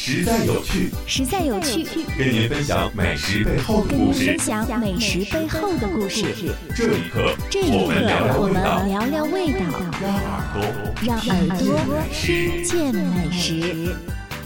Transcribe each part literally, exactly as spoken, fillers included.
实在有趣， 实在有趣， 跟您分享美食背后的故事。 跟您分享美食背后的故事。 这一刻， 这一刻，我们聊聊味道， 让耳朵听见美食。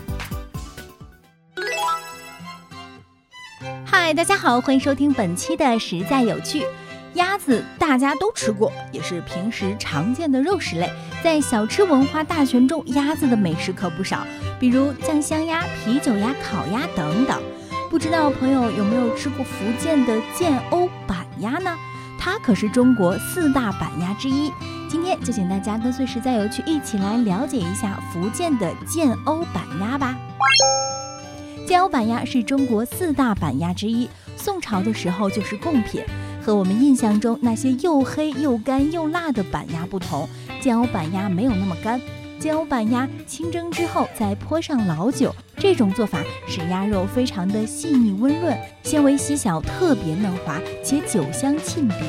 嗨，大家好，欢迎收听本期的实在有趣。鸭子大家都吃过，也是平时常见的肉食类。在小吃文化大全中，鸭子的美食可不少，比如酱香鸭、啤酒鸭、烤鸭等等。不知道朋友有没有吃过福建的建瓯板鸭呢？它可是中国四大板鸭之一。今天就请大家跟随实在有趣一起来了解一下福建的建瓯板鸭吧。建瓯板鸭是中国四大板鸭之一，宋朝的时候就是贡品。和我们印象中那些又黑又干又辣的板鸭不同，建瓯板鸭没有那么干。建瓯板鸭清蒸之后再泼上老酒，这种做法使鸭肉非常的细腻温润，纤维细小，特别嫩滑，且酒香沁鼻。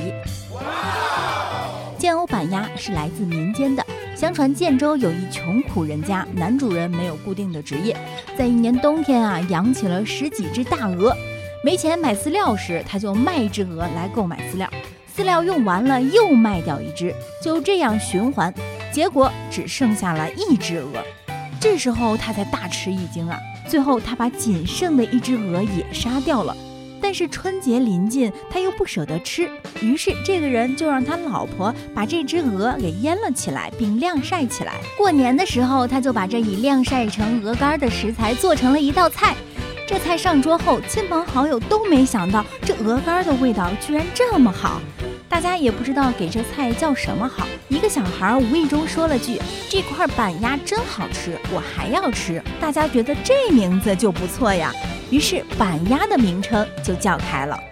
建瓯板鸭是来自民间的，相传建州有一穷苦人家，男主人没有固定的职业，在一年冬天啊，养起了十几只大鹅。没钱买饲料时，他就卖一只鹅来购买饲料，饲料用完了又卖掉一只，就这样循环，结果只剩下了一只鹅。这时候他才大吃一惊啊！最后他把仅剩的一只鹅也杀掉了。但是春节临近，他又不舍得吃，于是这个人就让他老婆把这只鹅给腌了起来，并晾晒起来。过年的时候，他就把这以晾晒成鹅肝的食材做成了一道菜。这菜上桌后，亲朋好友都没想到这鹅肝的味道居然这么好，大家也不知道给这菜叫什么好。一个小孩无意中说了句：“这块板鸭真好吃，我还要吃。”大家觉得这名字就不错呀，于是板鸭的名称就叫开了。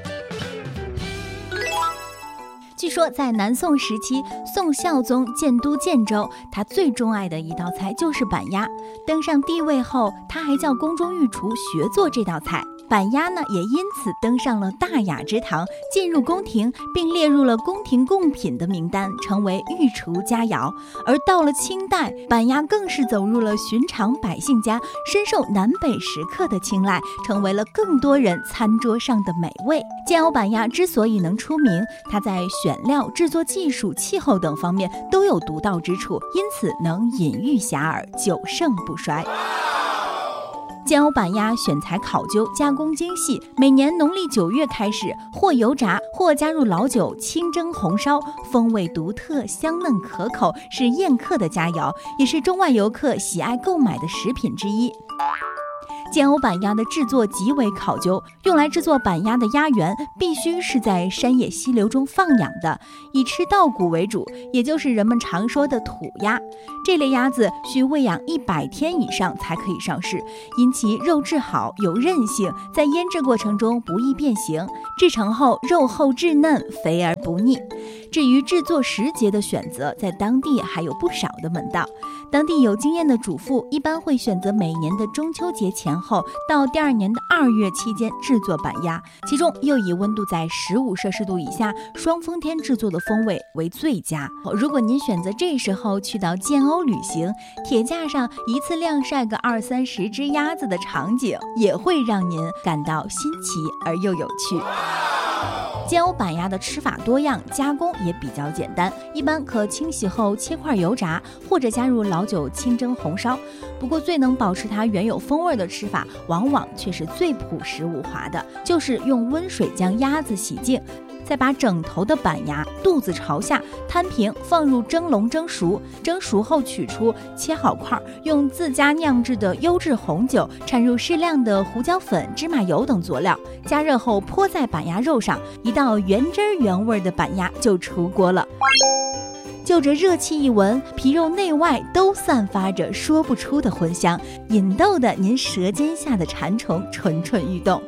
据说在南宋时期，宋孝宗建都建州，他最钟爱的一道菜就是板鸭。登上帝位后，他还叫宫中御厨学做这道菜。板鸭呢，也因此登上了大雅之堂，进入宫廷，并列入了宫廷贡品的名单，成为御厨佳肴。而到了清代，板鸭更是走入了寻常百姓家，深受南北食客的青睐，成为了更多人餐桌上的美味。建瓯板鸭之所以能出名，它在选料、制作技术、气候等方面都有独到之处，因此能引喻遐迩，久盛不衰。建瓯板鸭选材考究，加工精细，每年农历九月开始，或油炸，或加入老酒清蒸红烧，风味独特，香嫩可口，是宴客的佳肴，也是中外游客喜爱购买的食品之一。建瓯板鸭的制作极为考究，用来制作板鸭的鸭源必须是在山野溪流中放养的，以吃稻谷为主，也就是人们常说的土鸭。这类鸭子需喂养一百天以上才可以上市，因其肉质好，有韧性，在腌制过程中不易变形，制成后肉厚质嫩，肥而不腻。至于制作时节的选择，在当地还有不少的门道。当地有经验的主妇一般会选择每年的中秋节前后到第二年的二月期间制作板鸭，其中又以温度在十五摄氏度以下，双风天制作的风味为最佳。如果您选择这时候去到建瓯旅行，铁架上一次晾晒个二三十只鸭子的场景，也会让您感到新奇而又有趣。建瓯板鸭的吃法多样，加工也比较简单，一般可清洗后切块油炸，或者加入老酒清蒸红烧。不过最能保持它原有风味的吃法，往往却是最朴实无华的，就是用温水将鸭子洗净，再把整头的板鸭肚子朝下摊平，放入蒸笼蒸熟。蒸熟后取出，切好块，用自家酿制的优质红酒掺入适量的胡椒粉、芝麻油等佐料，加热后泼在板鸭肉上，一道原汁原味的板鸭就出锅了。就着热气一闻，皮肉内外都散发着说不出的荤香，引逗的您舌尖下的馋虫蠢蠢欲动。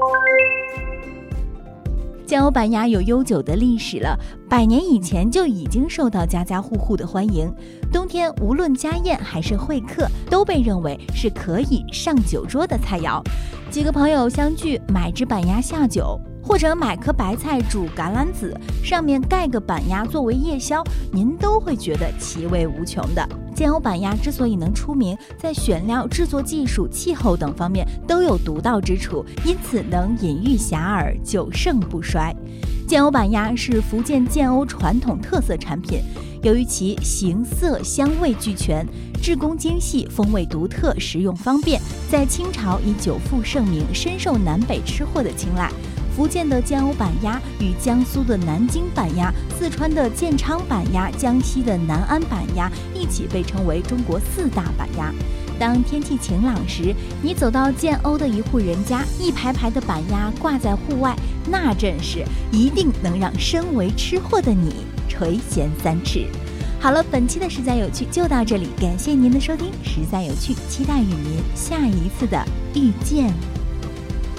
建瓯板鸭有悠久的历史了，百年以前就已经受到家家户户的欢迎。冬天无论家宴还是会客，都被认为是可以上酒桌的菜肴。几个朋友相聚，买只板鸭下酒， 或者买颗白菜煮橄榄籽，上面盖个板鸭作为夜宵，您都会觉得其味无穷的。煎藕板鸭之所以能出名，在选料、制作技术、气候等方面都有独到之处，因此能引喻遐迩，久盛不衰。煎藕板鸭是福建建瓯传统特色产品，由于其形色香味俱全，制工精细，风味独特，食用方便，在清朝以久负盛名，深受南北吃货的青睐。福建的煎藕板鸭与江苏的南京板鸭、四川的建昌板鸭、江西的南安板鸭一起被称为中国四大板鸭。当天气晴朗时，你走到建瓯的一户人家，一排排的板鸭挂在户外，那阵势一定能让身为吃货的你垂涎三尺。好了，本期的实在有趣就到这里，感谢您的收听，实在有趣，期待与您下一次的遇见。